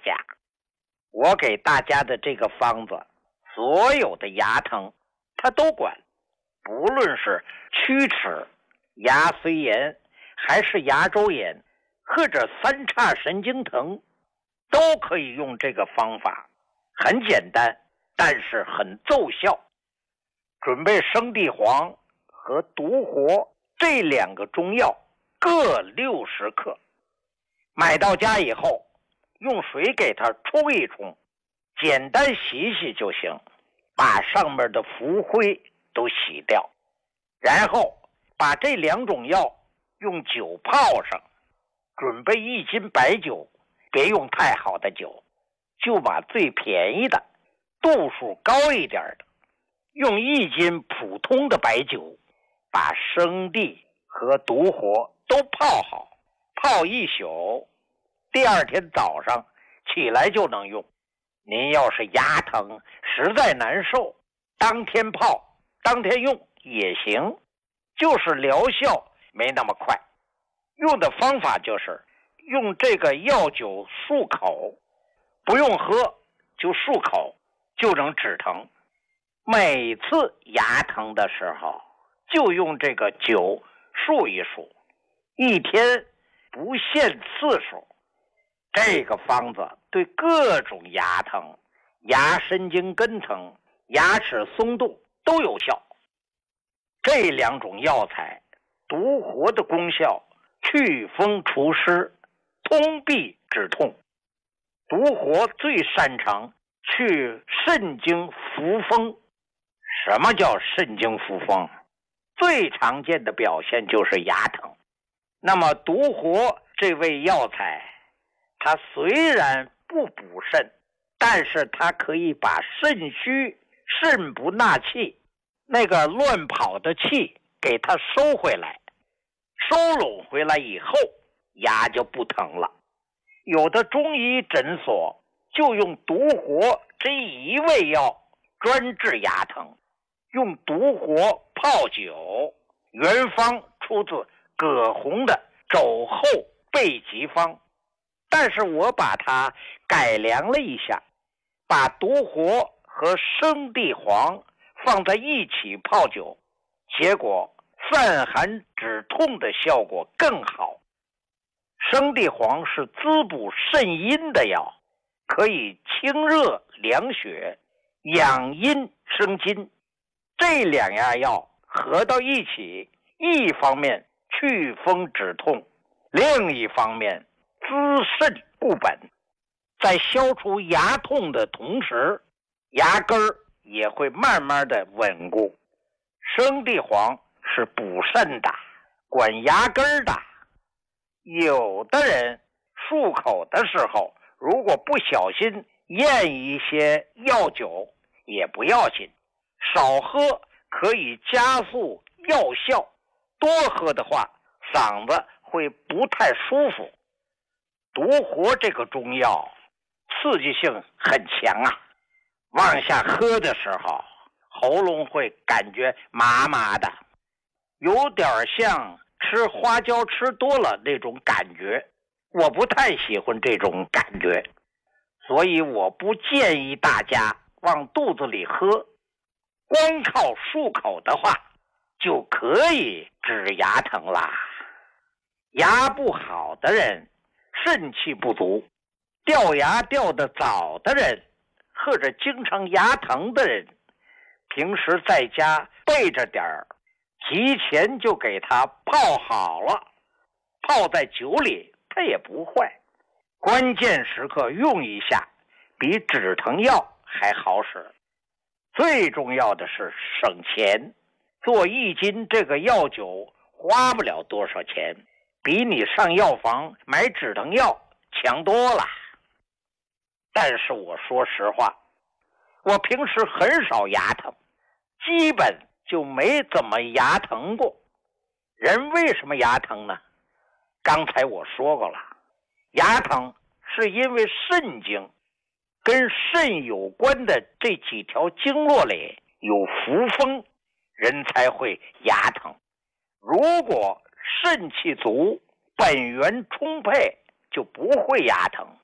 家。我给大家的这个方子，所有的牙疼它都管，不论是龋齿、牙髓炎，还是牙周炎，或者三叉神经疼，都可以用这个方法。很简单，但是很奏效。准备生地黄和独活这2个中药各60克，买到家以后用水给它冲一冲，简单洗洗就行，把上面的浮灰都洗掉，然后把这2种药用酒泡上，准备1斤白酒，别用太好的酒，就把最便宜的度数高一点的，用1斤普通的白酒，把生地和独活都泡好，泡1宿，第2天早上起来就能用。您要是牙疼实在难受，当天泡当天用也行，就是疗效没那么快。用的方法就是用这个药酒漱口，不用喝，就漱口就能止疼。每次牙疼的时候就用这个酒漱一漱，一天不限次数。这个方子对各种牙疼、牙神经根疼、牙齿松动都有效。这2种药材独活的功效祛风除湿、通痹止痛。独活最擅长去肾经扶风。什么叫肾经扶风？最常见的表现就是牙疼。那么独活这味药材，它虽然不补肾，但是它可以把肾虚、肾不纳气，那个乱跑的气给它收回来，收拢回来以后，牙就不疼了。有的中医诊所就用独活这一味药专治牙疼，用独活泡酒，原方出自葛洪的《肘后备急方》，但是我把它改良了一下，把独活和生地黄放在一起泡酒，结果散寒止痛的效果更好。生地黄是滋补肾阴的药，可以清热凉血、养阴生津。这2样药合到一起，一方面祛风止痛，另一方面滋肾固本，在消除牙痛的同时，牙根儿也会慢慢的稳固。生地黄是补肾的，管牙根儿的。有的人漱口的时候，如果不小心咽一些药酒也不要紧，少喝可以加速药效，多喝的话嗓子会不太舒服。独活这个中药刺激性很强啊，往下喝的时候喉咙会感觉麻麻的，有点像吃花椒吃多了那种感觉，我不太喜欢这种感觉，所以我不建议大家往肚子里喝。光靠漱口的话就可以治牙疼啦。牙不好的人，肾气不足，掉牙掉得早的人，或者经常牙疼的人，平时在家备着点儿，提前就给它泡好了，泡在酒里它也不坏，关键时刻用一下，比止疼药还好使。最重要的是省钱，做1斤这个药酒花不了多少钱，比你上药房买止疼药强多了。但是我说实话，我平时很少牙疼，基本就没怎么牙疼过。人为什么牙疼呢？刚才我说过了，牙疼是因为肾经跟肾有关的这几条经络里有浮风，人才会牙疼。如果肾气足，本源充沛，就不会牙疼。